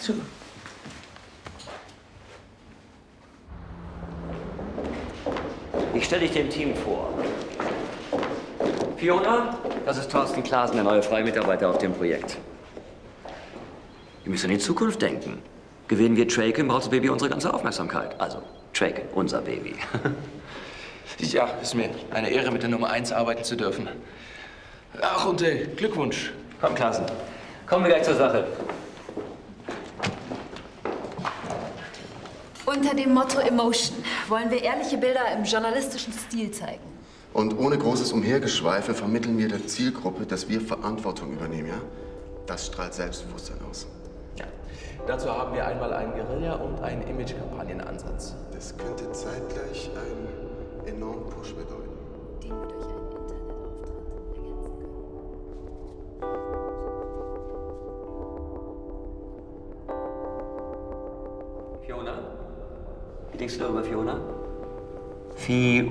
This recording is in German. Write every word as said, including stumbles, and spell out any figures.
zu. Ich stelle dich dem Team vor. Fiona, das ist Thorsten Klaasen, der neue freie Mitarbeiter auf dem Projekt. Wir müssen in die Zukunft denken. Gewinnen wir Traken, braucht das Baby unsere ganze Aufmerksamkeit. Also, Traken, unser Baby. Ja, ist mir eine Ehre, mit der Nummer eins arbeiten zu dürfen. Ach, und äh, Glückwunsch. Komm, Klaasen. Kommen wir gleich zur Sache. Unter dem Motto Emotion wollen wir ehrliche Bilder im journalistischen Stil zeigen. Und ohne großes Umhergeschweife vermitteln wir der Zielgruppe, dass wir Verantwortung übernehmen, ja? Das strahlt Selbstbewusstsein aus. Ja. Dazu haben wir einmal einen Guerilla- und einen Image-Kampagnenansatz. Das könnte zeitgleich einen enormen Push bedeuten. Den wir durch einen Internetauftritt ergänzen können. Fiona? Wie denkst du darüber, Fiona? Fiona.